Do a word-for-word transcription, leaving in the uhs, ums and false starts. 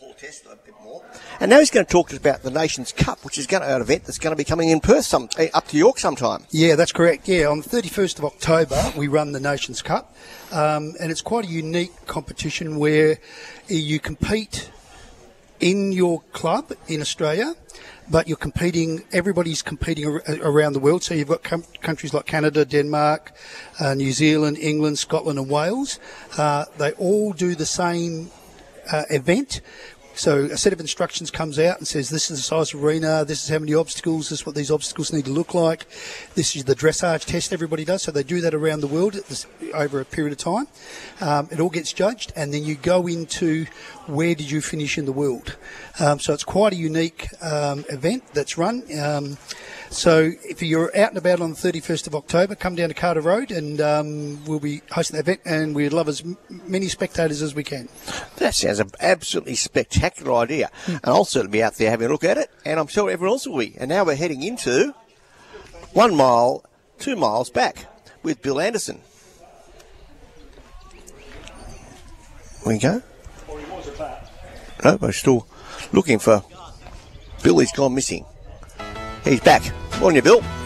Paul Test a bit more. And now he's going to talk to us about the Nations Cup, which is going to, an event that's going to be coming in Perth some, up to York sometime. Yeah, that's correct. Yeah, on the thirty-first of October, we run the Nations Cup. Um, and it's quite a unique competition where you compete in your club in Australia, but you're competing, everybody's competing ar- around the world. So you've got com- countries like Canada, Denmark, uh, New Zealand, England, Scotland and Wales. Uh, they all do the same uh, event. So a set of instructions comes out and says, this is the size of arena, this is how many obstacles, this is what these obstacles need to look like, this is the dressage test everybody does. So they do that around the world at this, over a period of time. Um, it all gets judged, and then you go into where did you finish in the world. Um, so it's quite a unique um, event that's run. Um, so if you're out and about on the thirty-first of October, come down to Carter Road, and um, we'll be hosting that event, and we'd love as m- many spectators as we can. That sounds an absolutely spectacular idea. And I'll certainly be out there having a look at it, and I'm sure everyone else will be. And now we're heading into one mile, two miles back with Bill Anderson. There we go. No, we're still looking for Bill. He's gone missing. He's back. Morning, Bill.